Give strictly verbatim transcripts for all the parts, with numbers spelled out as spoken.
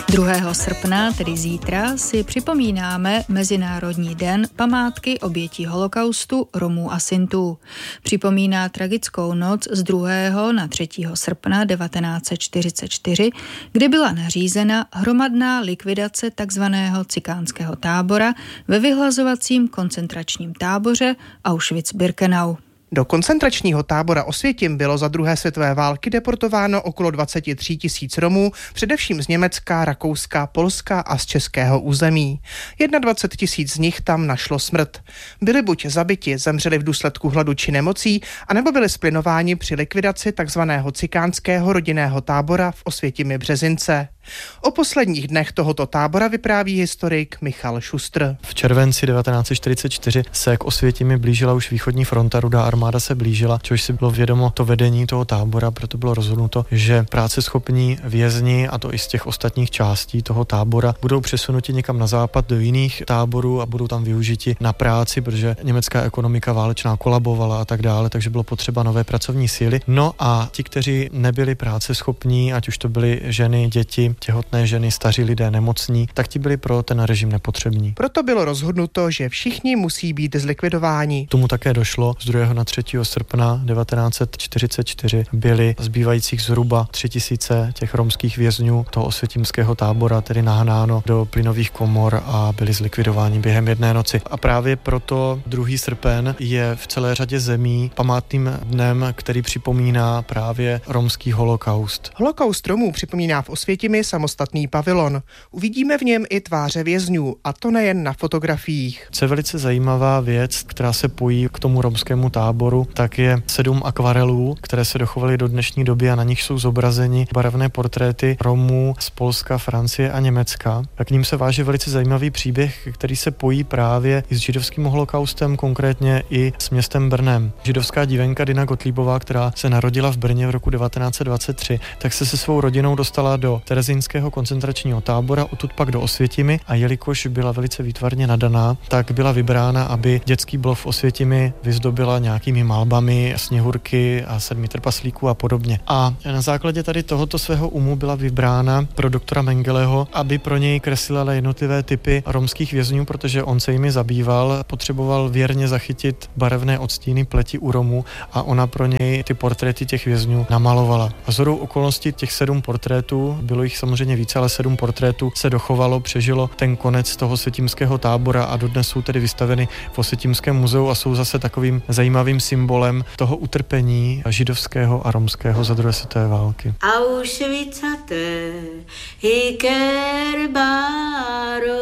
druhého srpna, tedy zítra, si připomínáme Mezinárodní den památky obětí holokaustu Romů a Sintů. Připomíná tragickou noc z druhého na třetího srpna devatenáct set čtyřicet čtyři, kdy byla nařízena hromadná likvidace takzvaného cikánského tábora ve vyhlazovacím koncentračním táboře Auschwitz-Birkenau. Do koncentračního tábora Osvětim bylo za druhé světové války deportováno okolo dvacet tři tisíc Romů, především z Německa, Rakouska, Polska a z českého území. dvacet jedna tisíc z nich tam našlo smrt. Byli buď zabiti, zemřeli v důsledku hladu či nemocí, anebo byli splinováni při likvidaci takzvaného cikánského rodinného tábora v Osvětimi-Březince. O posledních dnech tohoto tábora vypráví historik Michal Šustr. V červenci devatenáct set čtyřicet čtyři se k Osvětimi blížila už východní fronta, Rudá armáda se blížila, což si bylo vědomo to vedení toho tábora, proto bylo rozhodnuto, že práceschopní vězni, a to i z těch ostatních částí toho tábora, budou přesunuti někam na západ do jiných táborů a budou tam využiti na práci, protože německá ekonomika válečná kolabovala a tak dále, takže bylo potřeba nové pracovní síly. No a ti, kteří nebyli práceschopní, ať už to byly ženy, děti, těhotné ženy, staří lidé, nemocní, tak ti byli pro ten režim nepotřební. Proto bylo rozhodnuto, že všichni musí být zlikvidováni. Tomu také došlo. Z druhého na třetího srpna devatenáct set čtyřicet čtyři byli zbývajících zhruba tři tisíce těch romských vězňů toho osvětimského tábora tedy nahnáno do plynových komor a byli zlikvidováni během jedné noci. A právě proto druhý srpen je v celé řadě zemí památným dnem, který připomíná právě romský holokaust. Holokaust Romů připomíná v Osvětimi samostatný pavilon. Uvidíme v něm i tváře vězňů, a to nejen na fotografiích. Co je velice zajímavá věc, která se pojí k tomu romskému táboru, tak je sedm akvarelů, které se dochovaly do dnešní doby a na nich jsou zobrazeni barevné portréty Romů z Polska, Francie a Německa. A k ním se váže velice zajímavý příběh, který se pojí právě i s židovským holokaustem, konkrétně i s městem Brnem. Židovská dívenka Dina Gottliebová, která se narodila v Brně v roku devatenáct set dvacet tři, tak se se svou rodinou dostala do terezínského koncentračního tábora, odtud pak do Osvětimi, a jelikož byla velice výtvarně nadaná, tak byla vybrána, aby dětský blok v Osvětimi vyzdobila nějakými malbami, sněhurky a sedmi trpaslíků a podobně. A na základě tady tohoto svého umu byla vybrána pro doktora Mengeleho, aby pro něj kreslila jednotlivé typy romských vězňů, protože on se jimi zabýval, potřeboval věrně zachytit barevné odstíny pleti u Romů a ona pro něj ty portréty těch vězňů namalovala. A shodou okolností těch sedm portrétů, bylo jich samozřejmě více, ale sedm portrétů se dochovalo, přežilo ten konec toho osvětimského tábora a dodnes jsou tedy vystaveny v Osvětimském muzeu a jsou zase takovým zajímavým symbolem toho utrpení židovského a romského za druhé světové války. Auschwitzate hikerbaro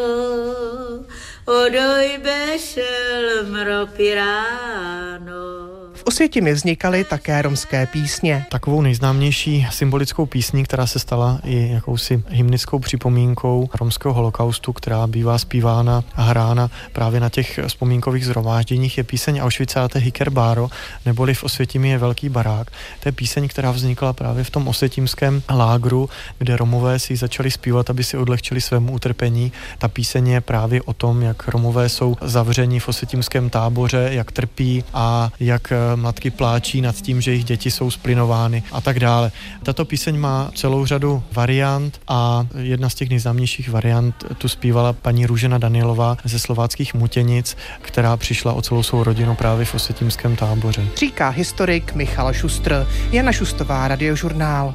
odoj bešel mropirano. V Osvětimi vznikaly také romské písně. Takovou nejznámější symbolickou písní, která se stala i jakousi hymnickou připomínkou romského holokaustu, která bývá zpívána a hrána právě na těch vzpomínkových shromážděních, je píseň Auschwitzate hikerbaro, neboli v Osvětimi je velký barák. To je píseň, která vznikla právě v tom osvětimském lágru, kde Romové si začali zpívat, aby si odlehčili svému utrpení. Ta píseň je právě o tom, jak Romové jsou zavřeni v osvětimském táboře, jak trpí a jak matky pláčí nad tím, že jejich děti jsou splinovány a tak dále. Tato píseň má celou řadu variant a jedna z těch nejznámějších variant tu zpívala paní Růžena Danielová ze Slováckých Mutěnic, která přišla o celou svou rodinu právě v osvětimském táboře. Říká historik Michal Šustr. Jana Šustová, Radiožurnál.